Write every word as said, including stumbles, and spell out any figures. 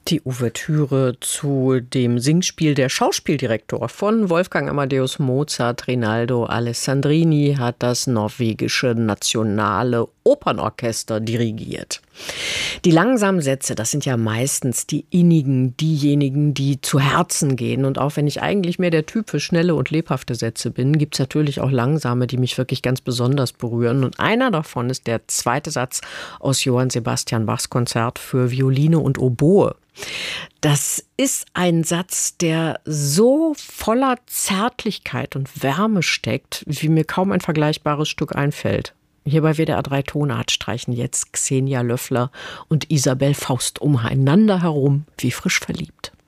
Die Ouvertüre zu dem Singspiel Der Schauspieldirektor von Wolfgang Amadeus Mozart, Rinaldo Alessandrini, hat das norwegische Nationale Opernorchester dirigiert. Die langsamen Sätze, das sind ja meistens die innigen, diejenigen, die zu Herzen gehen. Und auch wenn ich eigentlich mehr der Typ für schnelle und lebhafte Sätze bin, gibt es natürlich auch langsame, die mich wirklich ganz besonders berühren. Und einer davon ist der zweite Satz aus Johann Sebastian Bachs Konzert für Violine und Oboe. Das ist ein Satz, der so voller Zärtlichkeit und Wärme steckt, wie mir kaum ein vergleichbares Stück einfällt. Hier bei W D R drei Tonart streichen jetzt Xenia Löffler und Isabel Faust umeinander herum wie frisch verliebt.